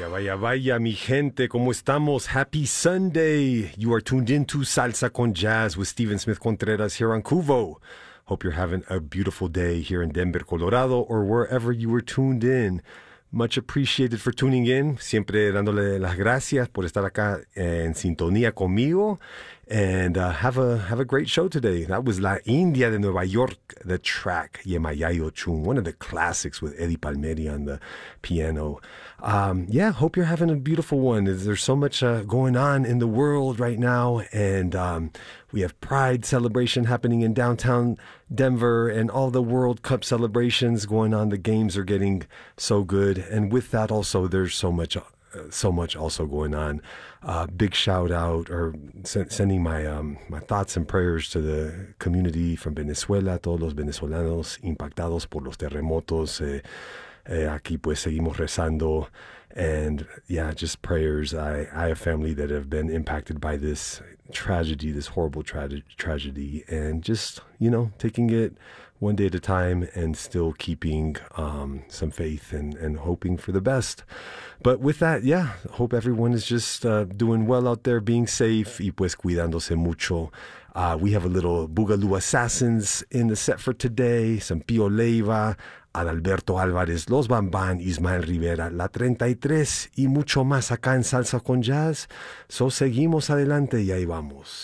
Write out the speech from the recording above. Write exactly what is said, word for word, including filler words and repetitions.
Vaya, vaya, vaya, mi gente, ¿cómo estamos? Happy Sunday. You are tuned into Salsa con Jazz with Steven Smith Contreras here on Cuvo. Hope you're having a beautiful day here in Denver, Colorado, or wherever you were tuned in. Much appreciated for tuning in. Siempre dándole las gracias por estar acá en sintonía conmigo. And uh, have a have a great show today. That was La India de Nueva York, the track Yemayayo Chun, one of the classics with Eddie Palmieri on the piano. Um, yeah, hope you're having a beautiful one. There's so much uh, going on in the world right now, and um, we have Pride celebration happening in downtown Denver, and all the World Cup celebrations going on. The games are getting so good, and with that also, there's so much. Uh, so much also going on. Uh, big shout out or sen- sending my um, my thoughts and prayers to the community from Venezuela, todos los venezolanos impactados por los terremotos. Eh, eh, aquí pues seguimos rezando. And yeah, just prayers. I, I have family that have been impacted by this tragedy, this horrible tra- tragedy, and just, you know, taking it one day at a time and still keeping um, some faith and, and hoping for the best. But with that, yeah, hope everyone is just uh, doing well out there, being safe, y pues cuidándose mucho. Uh, we have a little Boogaloo Assassins in the set for today, some Pio Leiva, Adalberto Álvarez, Los Bamban, Ismael Rivera, La treinta y tres y mucho más acá en Salsa con Jazz. So seguimos adelante y ahí vamos.